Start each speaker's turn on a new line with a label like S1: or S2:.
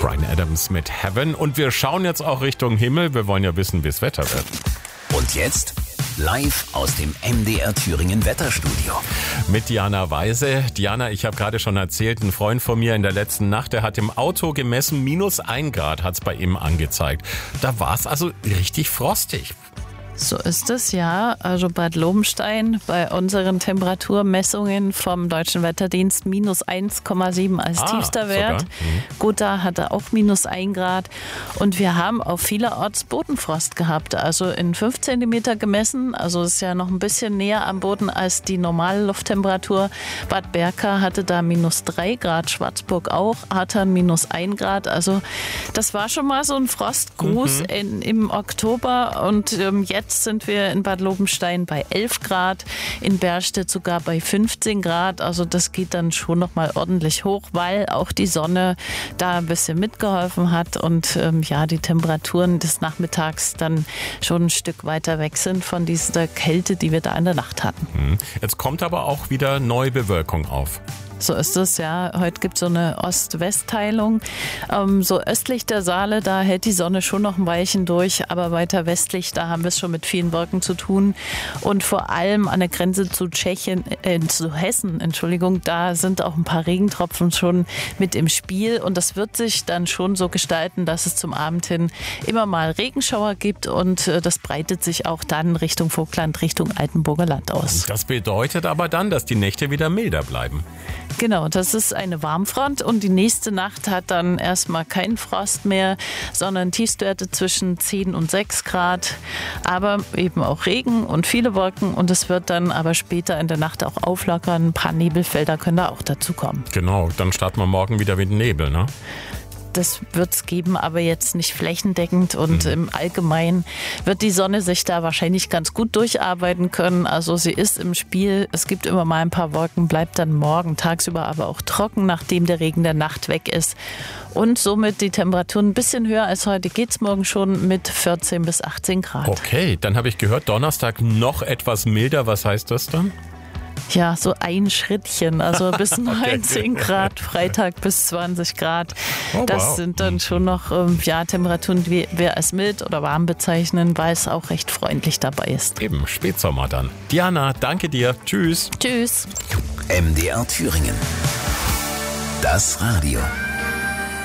S1: Bryan Adams mit Heaven. Und wir schauen jetzt auch Richtung Himmel. Wir wollen ja wissen, wie das Wetter wird.
S2: Und jetzt live aus dem MDR Thüringen Wetterstudio.
S1: Mit Diana Weise. Diana, ich habe gerade schon erzählt, ein Freund von mir in der letzten Nacht, der hat im Auto gemessen, -1 Grad hat es bei ihm angezeigt. Da war es also richtig frostig.
S3: So ist es, ja. Also Bad Lobenstein bei unseren Temperaturmessungen vom Deutschen Wetterdienst -1,7 als tiefster Wert. Gotha hatte auch -1 Grad. Und wir haben auch vielerorts Bodenfrost gehabt. Also in 5 Zentimeter gemessen. Also ist ja noch ein bisschen näher am Boden als die normale Lufttemperatur. Bad Berka hatte da -3 Grad, Schwarzburg auch, Ahrtal -1 Grad. Also das war schon mal so ein Frostgruß im Oktober. Und jetzt sind wir in Bad Lobenstein bei 11 Grad, in Berstedt sogar bei 15 Grad. Also das geht dann schon noch mal ordentlich hoch, weil auch die Sonne da ein bisschen mitgeholfen hat und die Temperaturen des Nachmittags dann schon ein Stück weiter weg sind von dieser Kälte, die wir da in der Nacht hatten.
S1: Jetzt kommt aber auch wieder neue Bewölkung auf.
S3: So ist es, ja. Heute gibt es so eine Ost-West-Teilung. So östlich der Saale, da hält die Sonne schon noch ein Weilchen durch, aber weiter westlich, da haben wir es schon mit vielen Wolken zu tun. Und vor allem an der Grenze zu zu Hessen, da sind auch ein paar Regentropfen schon mit im Spiel. Und das wird sich dann schon so gestalten, dass es zum Abend hin immer mal Regenschauer gibt und das breitet sich auch dann Richtung Vogtland, Richtung Altenburger Land aus.
S1: Das bedeutet aber dann, dass die Nächte wieder milder bleiben.
S3: Genau, das ist eine Warmfront und die nächste Nacht hat dann erstmal keinen Frost mehr, sondern Tiefstwerte zwischen 10 und 6 Grad, aber eben auch Regen und viele Wolken und es wird dann aber später in der Nacht auch auflockern. Ein paar Nebelfelder können da auch dazu kommen.
S1: Genau, dann starten wir morgen wieder mit Nebel, ne?
S3: Das wird es geben, aber jetzt nicht flächendeckend und im Allgemeinen wird die Sonne sich da wahrscheinlich ganz gut durcharbeiten können. Also sie ist im Spiel, es gibt immer mal ein paar Wolken, bleibt dann morgen tagsüber aber auch trocken, nachdem der Regen der Nacht weg ist. Und somit die Temperaturen ein bisschen höher als heute geht es morgen schon mit 14 bis 18 Grad.
S1: Okay, dann habe ich gehört, Donnerstag noch etwas milder. Was heißt das dann?
S3: Ja, so ein Schrittchen, also bis 19 Grad, Freitag bis 20 Grad.
S1: Oh,
S3: das sind dann schon noch Temperaturen, die wir als mild oder warm bezeichnen, weil es auch recht freundlich dabei ist.
S1: Eben, Spätsommer dann. Diana, danke dir. Tschüss.
S3: Tschüss.
S2: MDR Thüringen. Das Radio.